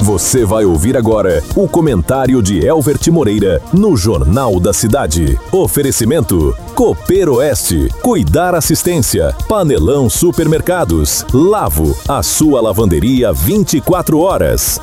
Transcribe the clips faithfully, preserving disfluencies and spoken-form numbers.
Você vai ouvir agora o comentário de Elvert Moreira no Jornal da Cidade. Oferecimento Cooper Oeste, Cuidar Assistência, Panelão Supermercados, Lavo, a sua lavanderia vinte e quatro horas.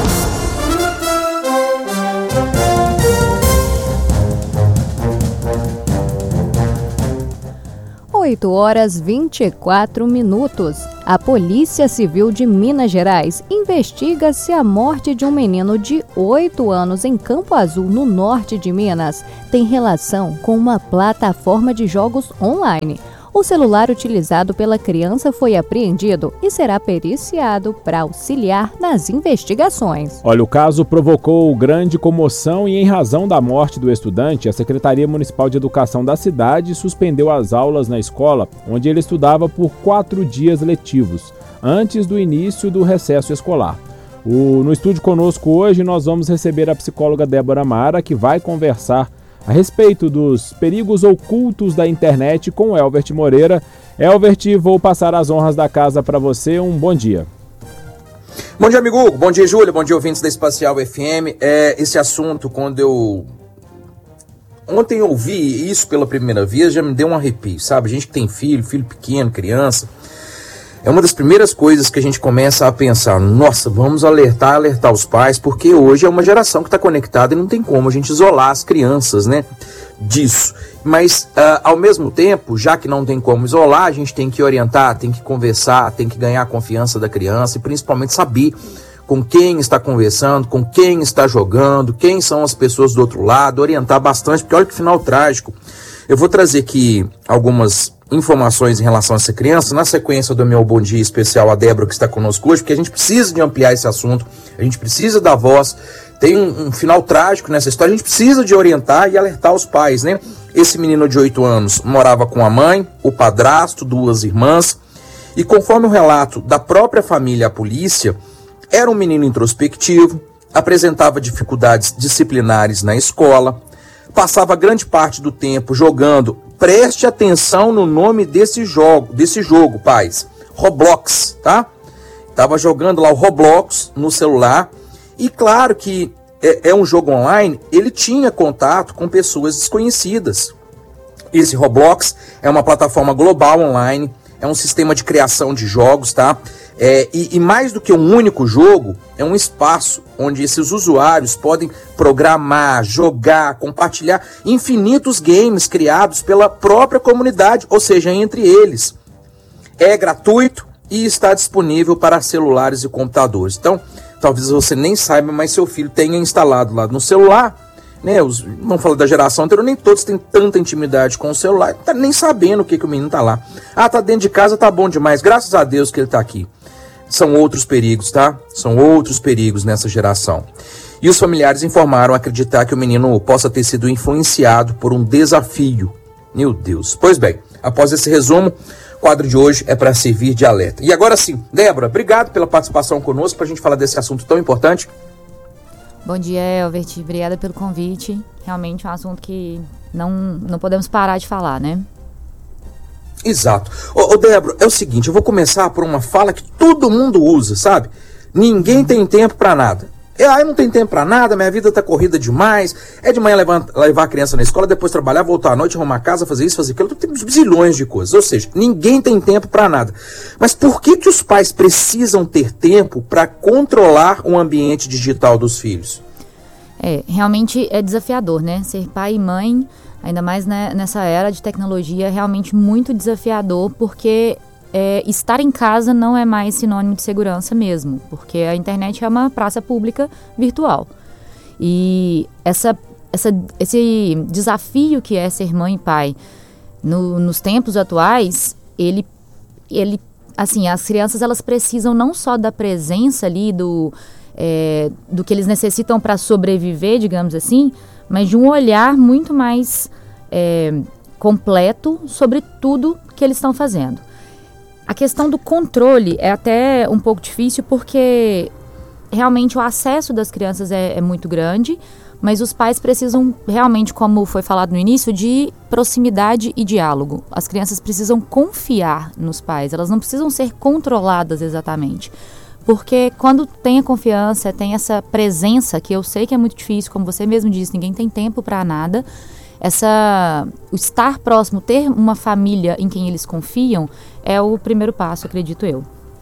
oito horas e vinte e quatro minutos. A Polícia Civil de Minas Gerais investiga se a morte de um menino de oito anos em Campo Azul, no norte de Minas, tem relação com uma plataforma de jogos online. O celular utilizado pela criança foi apreendido e será periciado para auxiliar nas investigações. Olha, o caso provocou grande comoção e, em razão da morte do estudante, a Secretaria Municipal de Educação da cidade suspendeu as aulas na escola, onde ele estudava por quatro dias letivos, antes do início do recesso escolar. O, no estúdio conosco hoje nós vamos receber a psicóloga Débora Mara, que vai conversar a respeito dos perigos ocultos da internet com o Elvert Moreira. Elvert, vou passar as honras da casa para você. Um bom dia. Bom dia, amigo Hugo. Bom dia, Júlia. Bom dia, ouvintes da Espacial F M. É, esse assunto, quando eu ontem eu ouvi isso pela primeira vez, já me deu um arrepio, sabe? Gente que tem filho, filho pequeno, criança. É uma das primeiras coisas que a gente começa a pensar, nossa, vamos alertar, alertar os pais, porque hoje é uma geração que está conectada e não tem como a gente isolar as crianças, né, disso. Mas, uh, ao mesmo tempo, já que não tem como isolar, a gente tem que orientar, tem que conversar, tem que ganhar a confiança da criança e principalmente saber com quem está conversando, com quem está jogando, quem são as pessoas do outro lado, orientar bastante, porque olha que final trágico. Eu vou trazer aqui algumas informações em relação a essa criança, na sequência do meu bom dia especial a Débora, que está conosco hoje, porque a gente precisa de ampliar esse assunto, a gente precisa dar voz, tem um, um final trágico nessa história, a gente precisa de orientar e alertar os pais, né? Esse menino de oito anos morava com a mãe, o padrasto, duas irmãs, e conforme o relato da própria família à polícia, era um menino introspectivo, apresentava dificuldades disciplinares na escola, passava grande parte do tempo jogando. Preste atenção no nome desse jogo, desse jogo, pais. Roblox, tá? Tava jogando lá o Roblox no celular. E claro que é, é um jogo online, ele tinha contato com pessoas desconhecidas. Esse Roblox é uma plataforma global online, é um sistema de criação de jogos, tá? É, e, e mais do que um único jogo, é um espaço onde esses usuários podem programar, jogar, compartilhar infinitos games criados pela própria comunidade, ou seja, entre eles. É gratuito e está disponível para celulares e computadores. Então, talvez você nem saiba, mas seu filho tenha instalado lá no celular, né? Os, vamos falar da geração anterior, nem todos têm tanta intimidade com o celular, tá nem sabendo o que, que o menino tá lá. Ah, tá dentro de casa, tá bom demais, graças a Deus que ele tá aqui. São outros perigos, tá? São outros perigos nessa geração. E os familiares informaram acreditar que o menino possa ter sido influenciado por um desafio. Meu Deus. Pois bem, após esse resumo, o quadro de hoje é para servir de alerta. E agora sim, Débora, obrigado pela participação conosco para a gente falar desse assunto tão importante. Bom dia, Elvert. Obrigada pelo convite. Realmente é um assunto que não, não podemos parar de falar, né? Exato. Ô, ô Débora, é o seguinte, eu vou começar por uma fala que todo mundo usa, sabe? Ninguém tem tempo pra nada. Eu, ah, eu não tenho tempo pra nada, minha vida tá corrida demais. É de manhã levar, levar a criança na escola, depois trabalhar, voltar à noite, arrumar a casa, fazer isso, fazer aquilo. Tem zilhões de coisas. Ou seja, ninguém tem tempo pra nada. Mas por que que os pais precisam ter tempo pra controlar o ambiente digital dos filhos? É, realmente é desafiador, né? Ser pai e mãe, ainda mais né, nessa era de tecnologia, é realmente muito desafiador, porque é, estar em casa não é mais sinônimo de segurança mesmo, porque a internet é uma praça pública virtual. E essa, essa, esse desafio que é ser mãe e pai no, nos tempos atuais, ele, ele, assim, as crianças elas precisam não só da presença ali, do, é, do que eles necessitam para sobreviver, digamos assim, mas de um olhar muito mais é, completo sobre tudo que eles estão fazendo. A questão do controle é até um pouco difícil, porque realmente o acesso das crianças é, é muito grande, mas os pais precisam realmente, como foi falado no início, de proximidade e diálogo. As crianças precisam confiar nos pais, elas não precisam ser controladas exatamente. Porque quando tem a confiança, tem essa presença, que eu sei que é muito difícil, como você mesmo disse, ninguém tem tempo para nada, essa, o estar próximo, ter uma família em quem eles confiam, é o primeiro passo, acredito eu.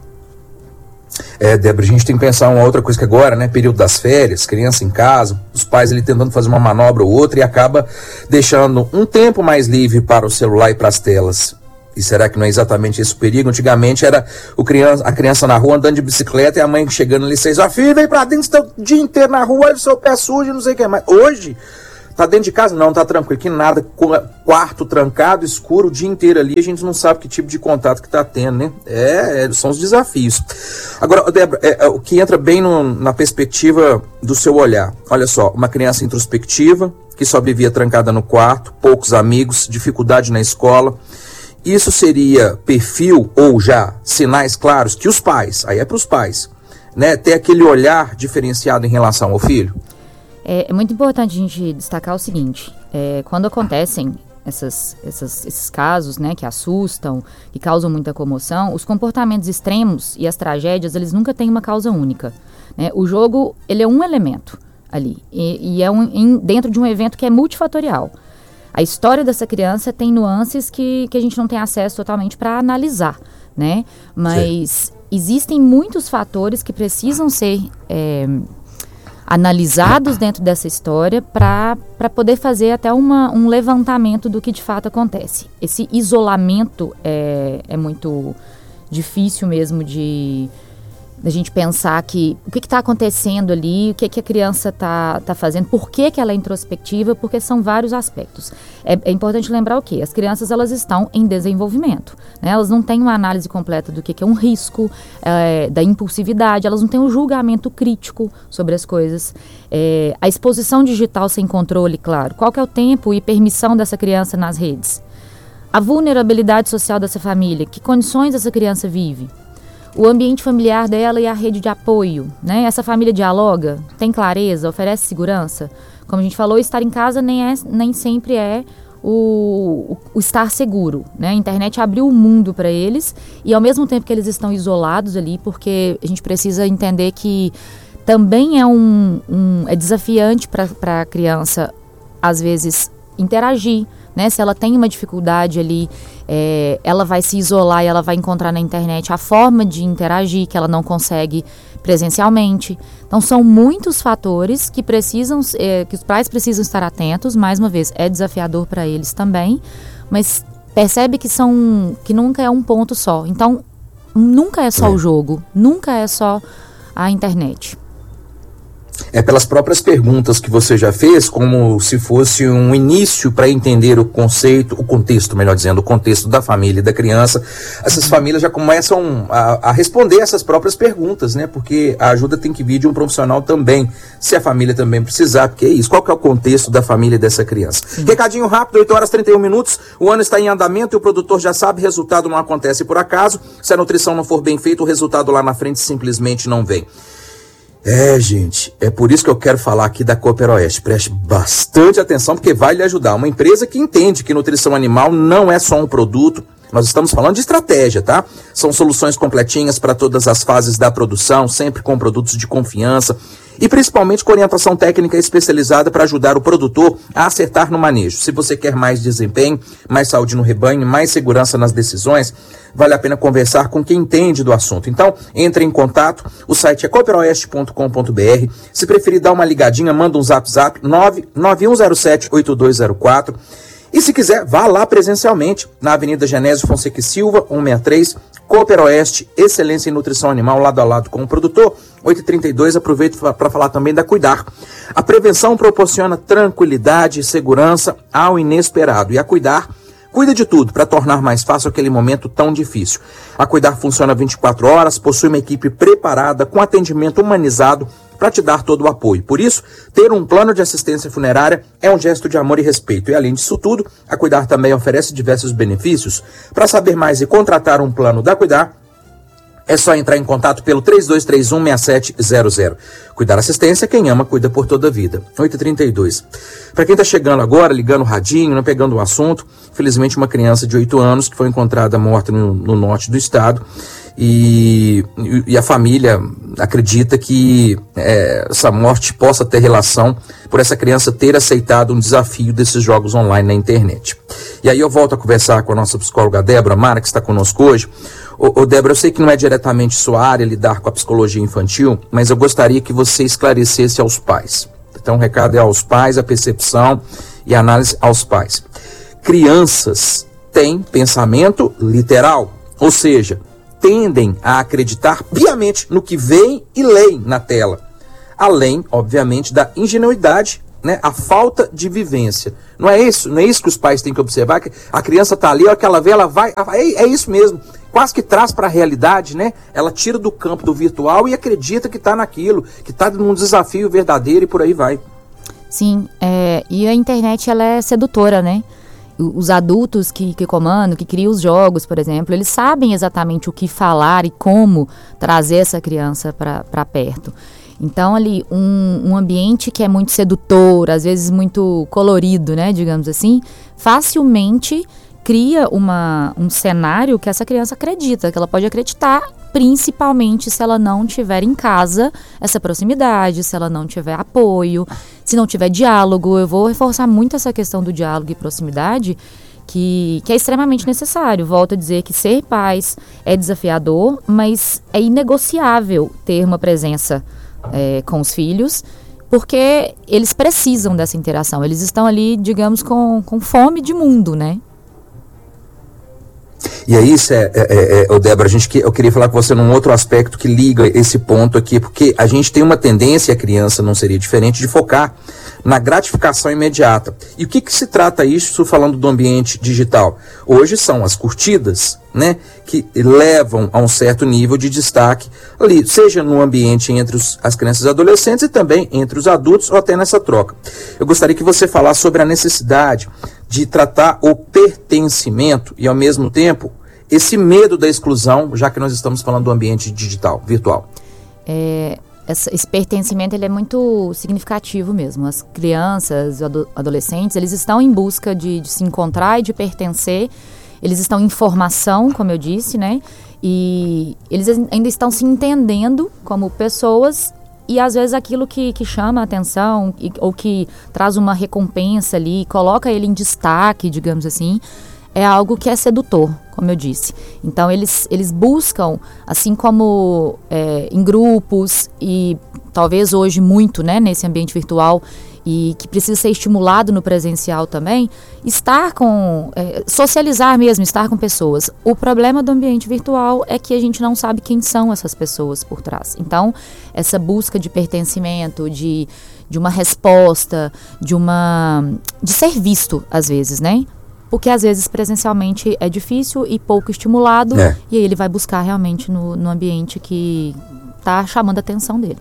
É, Débora, a gente tem que pensar uma outra coisa que agora, né, período das férias, criança em casa, os pais ali tentando fazer uma manobra ou outra e acaba deixando um tempo mais livre para o celular e para as telas. E será que não é exatamente esse o perigo? Antigamente era o criança, a criança na rua andando de bicicleta e a mãe chegando ali, seis horas, filho, vem pra dentro, você tá o dia inteiro na rua, olha o seu pé sujo e não sei o que mais. Hoje, tá dentro de casa? Não, tá tranquilo, que nada, quarto trancado, escuro, o dia inteiro ali, a gente não sabe que tipo de contato que tá tendo, né? É, é são os desafios. Agora, Débora, é, é, o que entra bem no, na perspectiva do seu olhar, olha só, uma criança introspectiva, que só vivia trancada no quarto, poucos amigos, dificuldade na escola. Isso seria perfil ou já sinais claros que os pais, aí é para os pais, né, ter aquele olhar diferenciado em relação ao filho? É, é muito importante a gente destacar o seguinte, é, quando acontecem essas, essas, esses casos, né, que assustam, que causam muita comoção, os comportamentos extremos e as tragédias, eles nunca têm uma causa única, né? O jogo, ele é um elemento ali, e, e é um, em, dentro de um evento que é multifatorial. A história dessa criança tem nuances que, que a gente não tem acesso totalmente para analisar, né? Mas Sim. existem muitos fatores que precisam ser é, analisados dentro dessa história para poder fazer até uma, um levantamento do que de fato acontece. Esse isolamento é, é muito difícil mesmo de... da gente pensar que o que está acontecendo ali, o que, que a criança está tá fazendo, por que, que ela é introspectiva, porque são vários aspectos. É, é importante lembrar o quê? As crianças, elas estão em desenvolvimento, né? Elas não têm uma análise completa do que, que é um risco, é, da impulsividade, elas não têm um julgamento crítico sobre as coisas. É, a exposição digital sem controle, claro. Qual que é o tempo e permissão dessa criança nas redes? A vulnerabilidade social dessa família, que condições essa criança vive? O ambiente familiar dela e a rede de apoio, né? Essa família dialoga, tem clareza, oferece segurança. Como a gente falou, estar em casa nem, é, nem sempre é o, o, o estar seguro, né? A internet abriu o mundo para eles e ao mesmo tempo que eles estão isolados ali, porque a gente precisa entender que também é, um, um, é desafiante para a criança, às vezes, interagir, né? Se ela tem uma dificuldade ali, é, ela vai se isolar e ela vai encontrar na internet a forma de interagir que ela não consegue presencialmente. Então são muitos fatores que precisam, é, que os pais precisam estar atentos. Mais uma vez, é desafiador para eles também, mas percebe que são, que nunca é um ponto só. Então nunca é só é. o jogo, nunca é só a internet. É pelas próprias perguntas que você já fez, como se fosse um início para entender o conceito, o contexto, melhor dizendo, o contexto da família e da criança. Essas famílias já começam a, a responder essas próprias perguntas, né? Porque a ajuda tem que vir de um profissional também, se a família também precisar, porque é isso. Qual que é o contexto da família dessa criança? Sim. Recadinho rápido, oito horas e trinta e um minutos, o ano está em andamento e o produtor já sabe, resultado não acontece por acaso. Se a nutrição não for bem feita, o resultado lá na frente simplesmente não vem. É, gente, é por isso que eu quero falar aqui da Cooper Oeste. Preste bastante atenção, porque vai lhe ajudar. Uma empresa que entende que nutrição animal não é só um produto. Nós estamos falando de estratégia, tá? São soluções completinhas para todas as fases da produção, sempre com produtos de confiança e principalmente com orientação técnica especializada para ajudar o produtor a acertar no manejo. Se você quer mais desempenho, mais saúde no rebanho, mais segurança nas decisões, vale a pena conversar com quem entende do assunto. Então, entre em contato, o site é cooper oeste ponto com ponto b r. Se preferir dar uma ligadinha, manda um zap zap nove nove um zero sete oito dois zero quatro. E se quiser, vá lá presencialmente, na Avenida Genésio Fonseca e Silva, cento e sessenta e três, Cooper Oeste, excelência em nutrição animal, lado a lado com o produtor. oito e trinta e dois, aproveito para falar também da Cuidar. A prevenção proporciona tranquilidade e segurança ao inesperado. E a Cuidar cuida de tudo para tornar mais fácil aquele momento tão difícil. A Cuidar funciona vinte e quatro horas, possui uma equipe preparada, com atendimento humanizado, para te dar todo o apoio. Por isso, ter um plano de assistência funerária é um gesto de amor e respeito. E além disso tudo, a Cuidar também oferece diversos benefícios. Para saber mais e contratar um plano da Cuidar, é só entrar em contato pelo três dois três um, seis sete zero zero. Cuidar Assistência, quem ama, cuida por toda a vida. oito e trinta e dois. Para quem está chegando agora, ligando o radinho, não pegando o assunto, felizmente uma criança de oito anos que foi encontrada morta no, no norte do estado. e, e a família acredita que é, essa morte possa ter relação por essa criança ter aceitado um desafio desses jogos online na internet. E aí eu volto a conversar com a nossa psicóloga Débora Mara, que está conosco hoje. Ô, ô Débora, eu sei que não é diretamente sua área lidar com a psicologia infantil, mas eu gostaria que você esclarecesse aos pais. Então o recado é aos pais, a percepção e a análise aos pais. Crianças têm pensamento literal, ou seja, tendem a acreditar piamente no que veem e leem na tela, além, obviamente, da ingenuidade, né, a falta de vivência. Não é isso, não é isso que os pais têm que observar, que a criança está ali, a hora que ela vê, ela vai, é, é isso mesmo, quase que traz para a realidade, né? Ela tira do campo do virtual e acredita que está naquilo, que está num desafio verdadeiro e por aí vai. Sim, é, e a internet ela é sedutora, né? Os adultos que, que comandam, que criam os jogos, por exemplo, eles sabem exatamente o que falar e como trazer essa criança para perto. Então, ali, um, um ambiente que é muito sedutor, às vezes muito colorido, né, digamos assim, facilmente cria uma, um cenário que essa criança acredita, que ela pode acreditar, principalmente se ela não tiver em casa essa proximidade, se ela não tiver apoio, se não tiver diálogo. Eu vou reforçar muito essa questão do diálogo e proximidade, que, que é extremamente necessário. Volto a dizer que ser pais é desafiador, mas é inegociável ter uma presença é, com os filhos, porque eles precisam dessa interação. Eles estão ali, digamos, com, com fome de mundo, né? E aí, é, é, é, é, Débora, a gente que, eu queria falar com você num outro aspecto que liga esse ponto aqui, porque a gente tem uma tendência, a criança não seria diferente, de focar na gratificação imediata. E o que que se trata isso falando do ambiente digital? Hoje são as curtidas, né, que levam a um certo nível de destaque ali, seja no ambiente entre os, as crianças e adolescentes e também entre os adultos ou até nessa troca. Eu gostaria que você falasse sobre a necessidade de tratar o pertencimento e, ao mesmo tempo, esse medo da exclusão, já que nós estamos falando do ambiente digital, virtual. É, essa, esse pertencimento ele é muito significativo mesmo. As crianças, os ado- adolescentes, eles estão em busca de, de se encontrar e de pertencer. Eles estão em formação, como eu disse, né? E eles ainda estão se entendendo como pessoas. E às vezes aquilo que, que chama a atenção e, ou que traz uma recompensa ali, coloca ele em destaque, digamos assim, é algo que é sedutor, como eu disse. Então eles, eles buscam, assim como é, em grupos e talvez hoje muito, né, nesse ambiente virtual, e que precisa ser estimulado no presencial também, estar com, é, socializar mesmo, estar com pessoas. O problema do ambiente virtual é que a gente não sabe quem são essas pessoas por trás. Então, essa busca de pertencimento, de, de uma resposta, de uma de ser visto, às vezes, né? Porque às vezes presencialmente é difícil e pouco estimulado, é. E aí ele vai buscar realmente no, no ambiente que está chamando a atenção dele.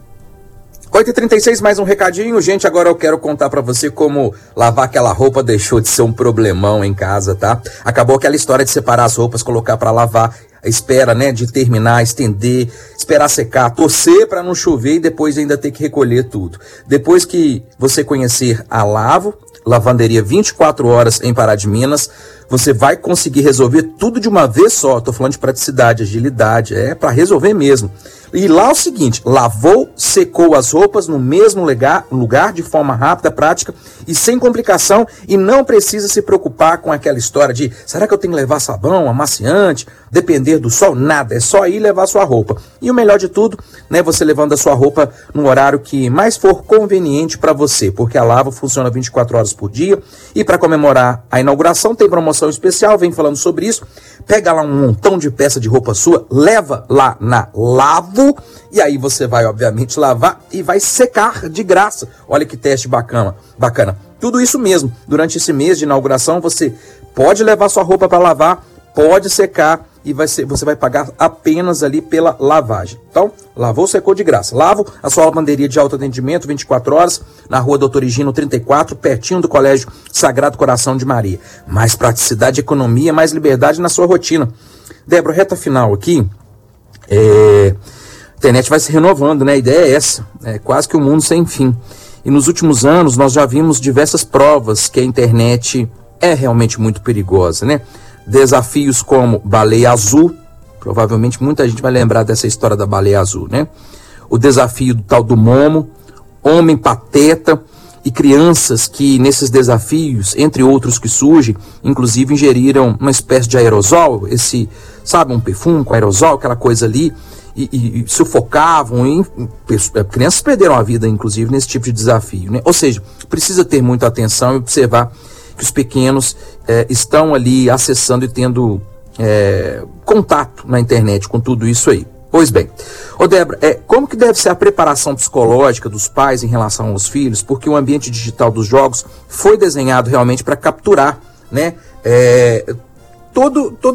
oito e trinta e seis, mais um recadinho. Gente, agora eu quero contar pra você como lavar aquela roupa deixou de ser um problemão em casa, tá? Acabou aquela história de separar as roupas, colocar pra lavar, espera, né, de terminar, estender, esperar secar, torcer pra não chover e depois ainda ter que recolher tudo. Depois que você conhecer a Lavo, lavanderia vinte e quatro horas em Pará de Minas, você vai conseguir resolver tudo de uma vez só. Tô falando de praticidade, agilidade, é pra resolver mesmo. E lá é o seguinte, lavou, secou as roupas no mesmo lugar, lugar de forma rápida, prática e sem complicação, e não precisa se preocupar com aquela história de será que eu tenho que levar sabão, amaciante, depender do sol? Nada, é só ir levar sua roupa. E o melhor de tudo, né, você levando a sua roupa no horário que mais for conveniente para você, porque a Lavo funciona vinte e quatro horas por dia, e para comemorar a inauguração tem promoção especial, vem falando sobre isso. Pega lá um montão de peça de roupa sua, leva lá na Lavo, e aí você vai, obviamente, lavar e vai secar de graça. Olha que teste bacana, bacana. Tudo isso mesmo. Durante esse mês de inauguração, você pode levar sua roupa para lavar, pode secar e vai ser, você vai pagar apenas ali pela lavagem. Então, lavou, secou de graça. Lavo, a sua lavanderia de autoatendimento, vinte e quatro horas, na rua Doutor Higino trinta e quatro, pertinho do Colégio Sagrado Coração de Maria. Mais praticidade, economia, mais liberdade na sua rotina. Débora, reta final aqui, é... a internet vai se renovando, né? A ideia é essa, é quase que um mundo sem fim. E nos últimos anos nós já vimos diversas provas que a internet é realmente muito perigosa, né? Desafios como baleia azul, Provavelmente muita gente vai lembrar dessa história da baleia azul, né? O desafio do tal do Momo, Homem Pateta e crianças que nesses desafios, entre outros que surgem, inclusive ingeriram uma espécie de aerosol, esse, sabe, um perfume com aerosol, aquela coisa ali, e, e, e sufocavam, e, e, crianças perderam a vida, inclusive, nesse tipo de desafio, né? Ou seja, precisa ter muita atenção e observar que os pequenos é, estão ali acessando e tendo é, contato na internet com tudo isso aí. Pois bem, ô Débora, é, como que deve ser a preparação psicológica dos pais em relação aos filhos? Porque o ambiente digital dos jogos foi desenhado realmente para capturar, né, é, todo, todo